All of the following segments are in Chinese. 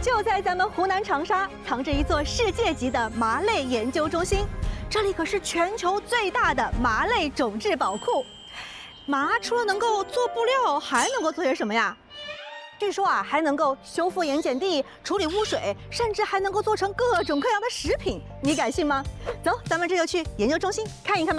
就在咱们湖南长沙，藏着一座世界级的麻类研究中心，这里可是全球最大的麻类种质宝库。麻除了能够做布料，还能够做些什么呀？据说啊，还能够修复盐碱地、处理污水，甚至还能够做成各种各样的食品。你敢信吗？走，咱们这就去研究中心看一看吧。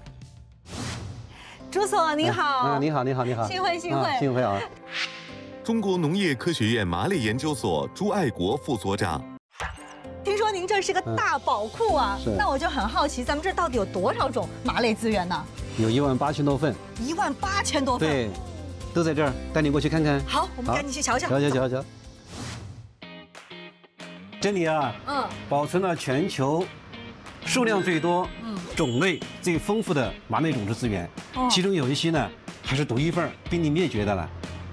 朱所您好， 你好， 幸会， 幸会啊！ 中国农业科学院麻类研究所朱爱国副所长， 听说您这是个大宝库啊，那我就很好奇，咱们这到底有多少种麻类资源呢？ 有18000多份 ，18000多份， 对，都在这儿，带你过去看看。 好，我们赶紧去瞧瞧。 瞧。这里啊，保存了全球数量最多、种类最丰富的麻类种子资源，其中有一些呢还是独一份，濒临灭绝的了。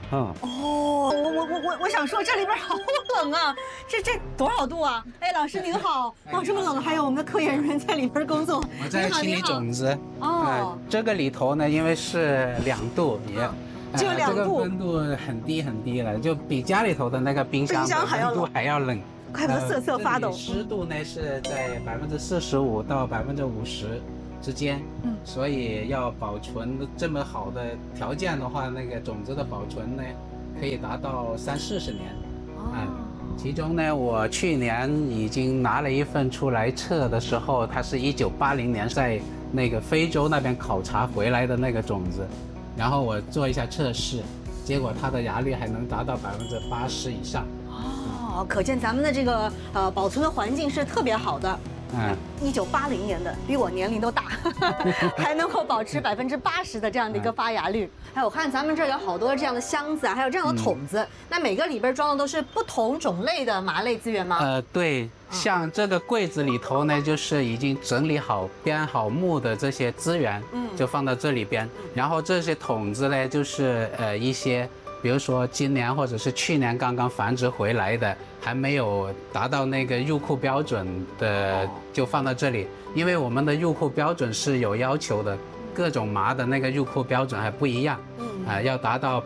我想说这里边好冷啊，这多少度啊？哎，老师您好，哇，这么冷，还有我们的科研人员在里边工作。 我在清理种子。这个里头呢，因为是2度， 就2度， 这个温度很低了，就比家里头的那个冰箱温度还要冷， 怪不得瑟瑟发抖。 湿度呢是在45%到50%之间，所以要保存这么好的条件的话，那个种子的保存呢，可以达到30-40年。其中呢，我去年已经拿了一份出来测的时候，它是1980年在那个非洲那边考察回来的那个种子，然后我做一下测试，结果它的芽率还能达到80%以上。 可见咱们的这个保存的环境是特别好的。1980年的，比我年龄都大，还能够保持80%的这样的一个发芽率。哎，我看咱们这儿有好多这样的箱子啊，还有这样的桶子，那每个里边装的都是不同种类的麻类资源吗？ 对，像这个柜子里头呢，就是已经整理好、编好目的这些资源，就放到这里边。然后这些桶子呢，就是一些，比如说今年或者是去年刚刚繁殖回来的，还没有达到那个入库标准的，就放到这里。因为我们的入库标准是有要求的，各种麻的那个入库标准还不一样，要达到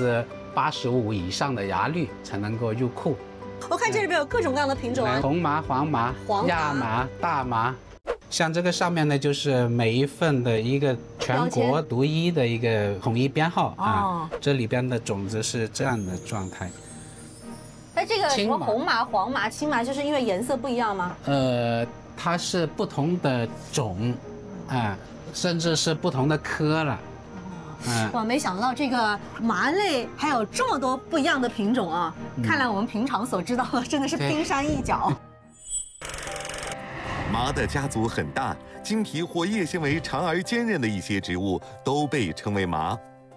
85%以上的芽率才能够入库。 我看这里边有各种各样的品种啊， 红麻、黄麻、亚麻、大麻。像这个上面呢，就是每一份的一个全国独一的一个统一编号啊，这里边的种子是这样的状态。 哎，这个什么红麻、黄麻、青麻，就是因为颜色不一样吗？ 它是不同的种，甚至是不同的科了。 我没想到这个麻类还有这么多不一样的品种啊！看来我们平常所知道的真的是冰山一角。 麻的家族很大，茎皮或叶纤维长而坚韧的一些植物都被称为麻。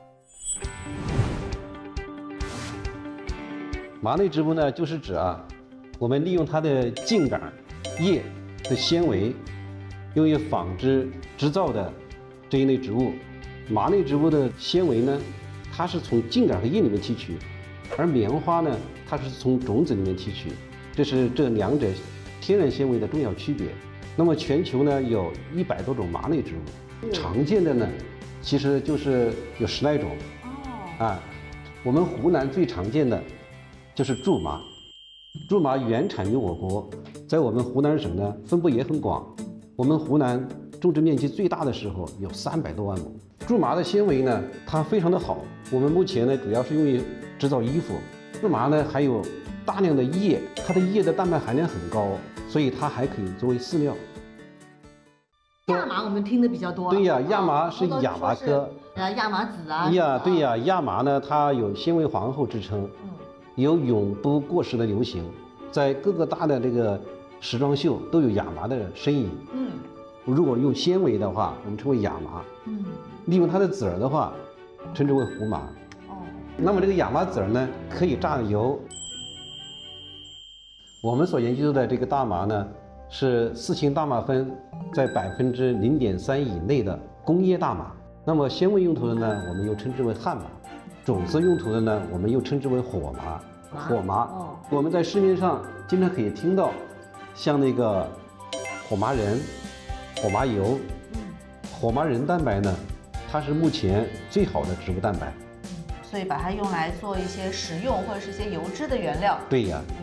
麻类植物呢，就是指我们利用它的茎秆、叶的纤维，用于纺织织造的这一类植物。麻类植物的纤维呢，它是从茎秆和叶里面提取，而棉花呢，它是从种子里面提取，这是这2者天然纤维的重要区别。那么全球呢有100多种麻类植物，常见的呢其实就是有10来种。我们湖南最常见的就是苎麻。苎麻原产于我国，在我们湖南省呢分布也很广。我们湖南种植面积最大的时候有300多万亩。苎麻的纤维呢，它非常的好。我们目前呢主要是用于制造衣服。苎麻呢还有大量的叶，它的叶的蛋白含量很高，所以它还可以作为饲料。 亚麻我们听的比较多。 对呀，亚麻是亚麻科。 亚麻籽啊。 对呀，亚麻呢它有纤维皇后之称，有永不过时的流行，在各个大的这个时装秀都有亚麻的身影。如果用纤维的话，我们称为亚麻。利用它的籽儿的话，称之为胡麻。那么这个亚麻籽儿呢，可以榨油。我们所研究的这个大麻呢，是4氢大麻酚在0.3%以内的工业大麻。那么纤维用途的呢，我们又称之为旱麻；种子用途的呢，我们又称之为火麻。我们在市面上经常可以听到，像那个火麻仁、火麻油、火麻仁蛋白呢，它是目前最好的植物蛋白。 所以把它用来做一些食用或者是一些油脂的原料。 对呀。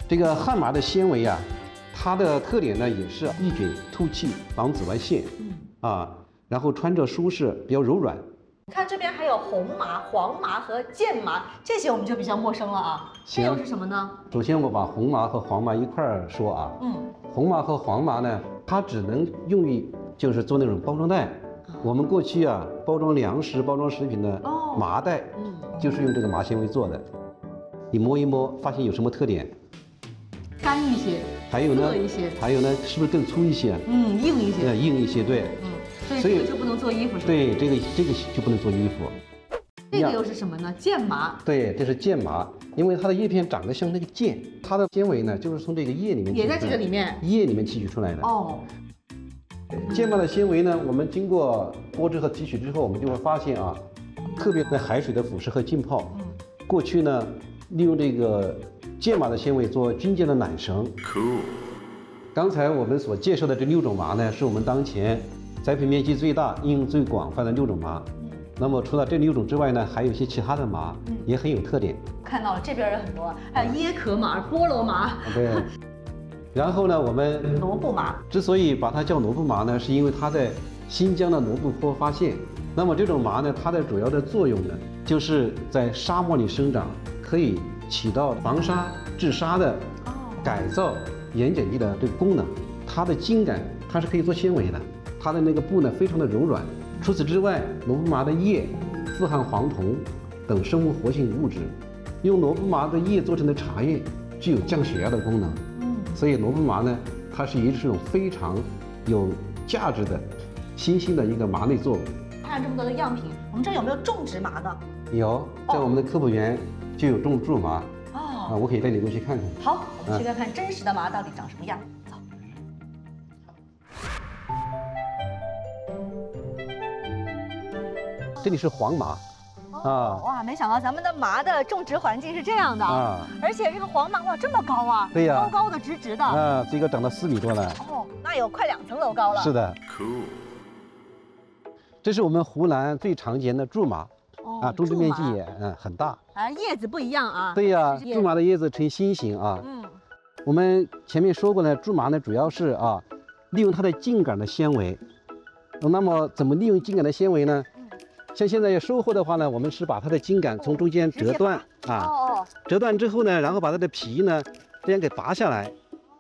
这个旱麻的纤维啊，它的特点呢也是抑菌、透气、防紫外线，然后穿着舒适，比较柔软。 看这边还有红麻、黄麻和剑麻，这些我们就比较陌生了啊。这又是什么呢？ 首先我把红麻和黄麻一块儿说啊。红麻和黄麻呢，它只能用于就是做那种包装袋。我们过去啊，包装粮食、包装食品的麻袋，就是用这个麻纤维做的。你摸一摸，发现有什么特点？ 干一些， 还有呢涩一些， 还有呢，是不是更粗一些？ 硬一些。 硬一些，对。 所以这个就不能做衣服是吧？ 对，这个就不能做衣服。 这个又是什么呢？剑麻。对， 这是剑麻，因为它的叶片长得像那个剑，它的纤维呢就是从这个叶里面也在这个里面， 叶里面提取出来的。剑麻的纤维呢，我们经过剥制和提取之后，我们就会发现啊，特别在海水的腐蚀和浸泡，过去呢利用这个剑麻的纤维做军舰的缆绳。刚才我们所介绍的这6种麻呢，是我们当前栽培面积最大、应用最广泛的6种麻。那么除了这6种之外呢，还有一些其他的麻，也很有特点。 看到了，这边有很多，还有椰壳麻、菠萝麻。 对。然后呢，我们罗布麻之所以把它叫罗布麻呢，是因为它在新疆的罗布泊发现。那么这种麻呢，它的主要的作用呢，就是在沙漠里生长，可以起到防沙、治沙的改造盐碱地的这个功能。它的茎秆它是可以做纤维的，它的那个布呢非常的柔软。除此之外，罗布麻的叶富含黄酮等生物活性物质，用罗布麻的叶做成的茶叶具有降血压的功能。所以罗布麻呢，它是一种非常有价值的新兴的一个麻类作物。 看这么多的样品，我们这有没有种植麻的？ 有，在我们的科普园就有种苎麻。我可以带你过去看看。 好，我们去看看真实的麻到底长什么样。走。 这里是黄麻。 哇，没想到咱们的麻的种植环境是这样的而且这个黄麻哇这么高啊， 对呀， 高高的直直的这个长到4米多了。 那有快2层楼高了。 是的。这是我们湖南最常见的苎麻种植面积也很大。 叶子不一样啊。 对呀，苎麻的叶子呈心形啊。我们前面说过呢，苎麻呢主要是利用它的茎秆的纤维。那么怎么利用茎秆的纤维呢？像现在要收获的话呢，我们是把它的茎秆从中间折断折断之后呢，然后把它的皮呢这样给拔下来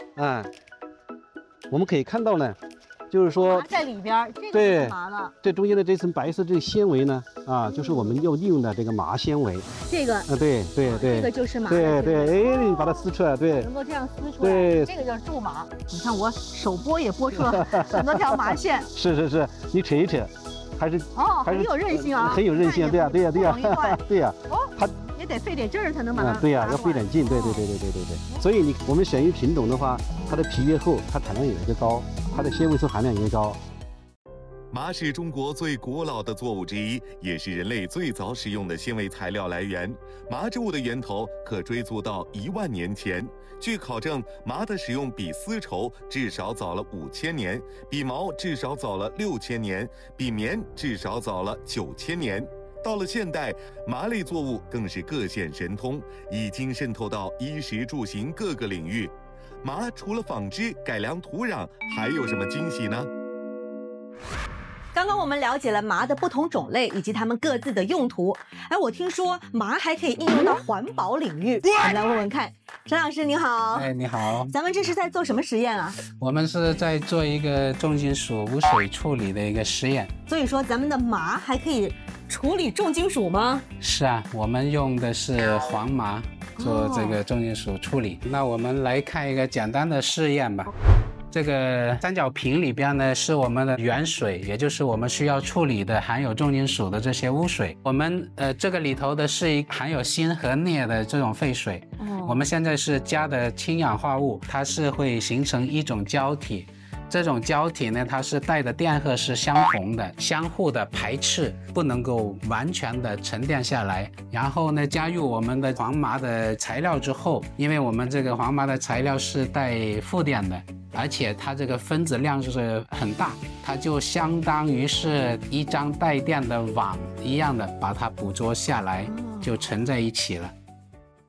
我们可以看到呢，就是说在里边，这个是干嘛呢？ 这中间的这层白色这个纤维呢就是我们要利用的这个麻纤维。 这个对， 这个就是麻。 对，你把它撕出来，对， 能够这样撕出来。对，这个叫苎麻。你看我手剥也剥出了很多条麻线。 是，你扯一扯。还是很有韧性啊， 很有韧性，对呀， 它也得费点劲儿才能把它。 对呀，要费点劲，对。所以我们选育品种的话，它的皮越厚，它产量也越高，它的纤维素含量越高。 麻是中国最古老的作物之一，也是人类最早使用的纤维材料来源。麻织物的源头可追溯到1万年前。据考证，麻的使用比丝绸至少早了5000年，比毛至少早了6000年，比棉至少早了9000年。到了现代，麻类作物更是各显神通，已经渗透到衣食住行各个领域。麻除了纺织、改良土壤，还有什么惊喜呢？ 刚刚我们了解了麻的不同种类以及它们各自的用途。我听说麻还可以应用到环保领域，我们来问问看。陈老师你好。 你好。 咱们这是在做什么实验啊？ 我们是在做一个重金属污水处理的一个实验。 所以说咱们的麻还可以处理重金属吗？ 是啊，我们用的是黄麻做这个重金属处理。那我们来看一个简单的试验吧。这个三角瓶里边呢是我们的原水，也就是我们需要处理的含有重金属的这些污水。我们这个里头的是一含有锌和镍的这种废水。我们现在是加的氢氧化物，它是会形成一种胶体。这种胶体呢，它是带的电荷是相同的，相互的排斥，不能够完全的沉淀下来。然后呢，加入我们的黄麻的材料之后，因为我们这个黄麻的材料是带负电的，而且它这个分子量是很大，它就相当于是一张带电的网一样的把它捕捉下来，就沉在一起了。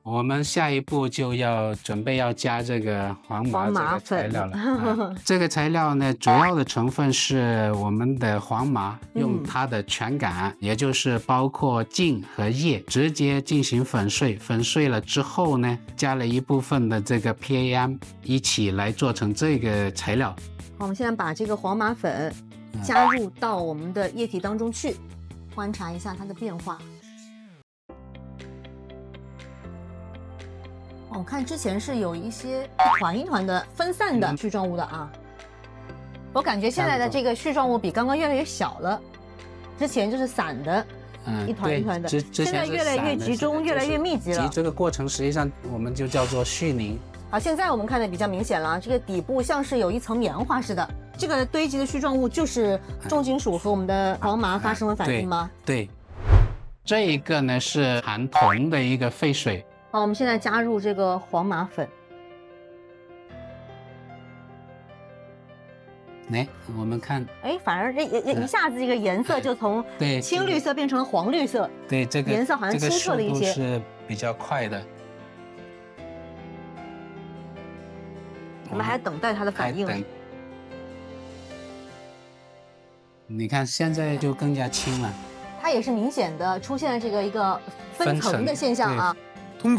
我们下一步就要准备要加这个黄麻这个材料了。这个材料呢，主要的成分是我们的黄麻，用它的全杆，也就是包括茎和叶，直接进行粉碎。粉碎了之后呢，加了一部分的这个 PAM 一起来做成这个材料。 我们现在把这个黄麻粉加入到我们的液体当中去，观察一下它的变化。我看之前是有一些一团一团的分散的絮状物的啊，我感觉现在的这个絮状物比刚刚越来越小了，之前就是散的，一团一团的，现在越来越集中，越来越密集了。 这个过程实际上我们就叫做絮凝。 好，现在我们看的比较明显了，这个底部像是有一层棉花似的，这个堆积的絮状物就是重金属和我们的黄麻发生了反应吗？ 对，这一个呢是含铜的一个废水。 好，我们现在加入这个黄麻粉。 来，我们看， 哎，反而一下子这个颜色就从青绿色变成了黄绿色。 对，这个颜色好像清澈了一些， 这个速度是比较快的。 我们还等待它的反应。 你看，现在就更加轻了。 它也是明显的出现了这个一个分层的现象啊。